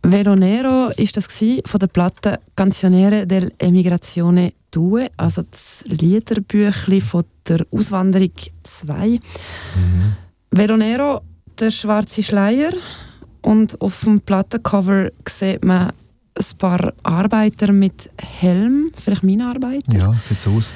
Velo Nero war das von der Platte «Canzoniere dell'Emigrazione 2», also das Liederbüchlein von der Auswanderung 2. Velo Nero, der schwarze Schleier, und auf dem Plattencover sieht man ein paar Arbeiter mit Helm, vielleicht Minenarbeiter. Ja, sieht so aus.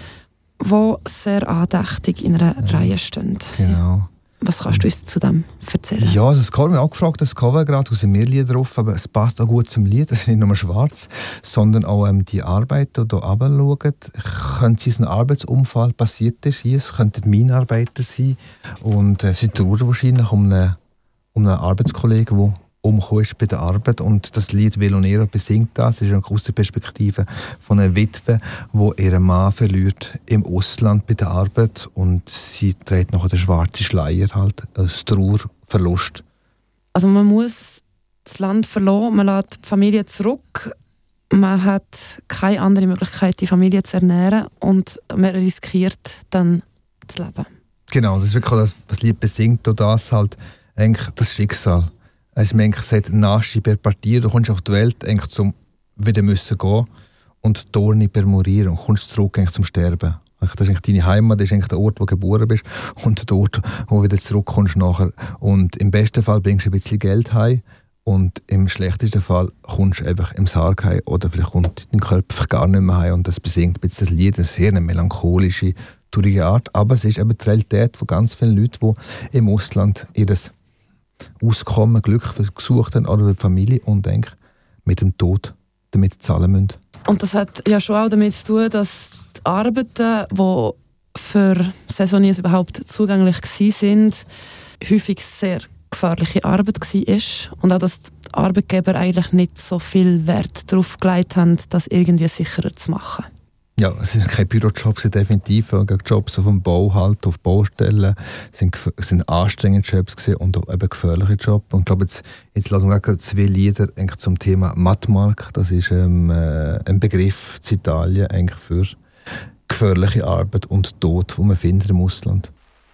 Die sehr andächtig in einer Reihe stehen. Genau. Was kannst du uns zu dem erzählen? Ja, also das Cover, wir haben auch gefragt, das Cover gerade, da sind mehr Lieder drauf, aber es passt auch gut zum Lied. Es ist nicht nur schwarz, sondern auch die Arbeiter, die hier runterschauen. Könnte es ein Arbeitsunfall passiert ist hier, es könnten Minenarbeiter sein und sie trauern wahrscheinlich um einen Arbeitskollegen, der umgekommen ist bei der Arbeit, und das Lied «Velo Nero» besingt das. Es ist aus der Perspektive von einer Witwe, die ihren Mann verliert im Ausland bei der Arbeit, und sie trägt noch den schwarzen Schleier, halt, als Trauerverlust. Also man muss das Land verlassen, man lässt die Familie zurück, man hat keine andere Möglichkeit, die Familie zu ernähren, und man riskiert dann das Leben. Genau, das ist wirklich das, was das Lied besingt, und das halt eigentlich das Schicksal. Also man sagt, Nasci per partire, du kommst auf die Welt eigentlich zum wieder müssen gehen, und Torni per morire, und kommst zurück eigentlich zum Sterben. Das ist eigentlich deine Heimat, das ist eigentlich der Ort, wo du geboren bist, und der Ort, wo du wieder zurückkommst nachher. Und im besten Fall bringst du ein bisschen Geld heim, und im schlechtesten Fall kommst du einfach im Sarg heim, oder vielleicht kommt dein Körper gar nicht mehr heim, und das besingt ein bisschen das Lied, eine sehr melancholische, traurige Art, aber es ist eben die Realität von ganz vielen Leuten, die im Ausland ihres Auskommen, Glück gesucht haben, oder die Familie, und eigentlich mit dem Tod damit zahlen müssen. Und das hat ja schon auch damit zu tun, dass die Arbeiten, die für Saisoniers überhaupt zugänglich waren, häufig sehr gefährliche Arbeit war. Und auch, dass die Arbeitgeber eigentlich nicht so viel Wert darauf gelegt haben, das irgendwie sicherer zu machen. Ja, es sind keine Bürojobs, definitiv. Jobs auf dem Bau, halt, auf Baustellen, sind anstrengende Jobs und auch eben gefährliche Jobs. Und ich glaube, jetzt lassen wir 2 Lieder zum Thema Mattmark. Das ist ein Begriff in Italien eigentlich für gefährliche Arbeit und Tod, die man findet im Ausland.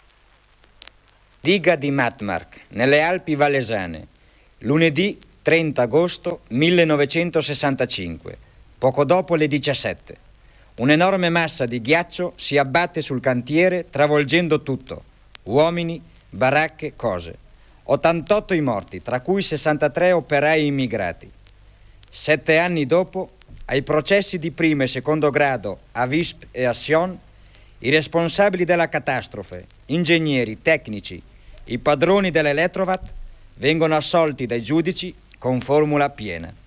Diga di Mattmark, nelle Alpi Valesane, lunedì 30 agosto 1965, poco dopo le 17. Un'enorme massa di ghiaccio si abbatte sul cantiere, travolgendo tutto: uomini, baracche, cose. 88 i morti, tra cui 63 operai immigrati. 7 anni dopo, ai processi di primo e secondo grado a Visp e a Sion, i responsabili della catastrofe, ingegneri, tecnici, i padroni dell'Elettrovat, vengono assolti dai giudici con formula piena.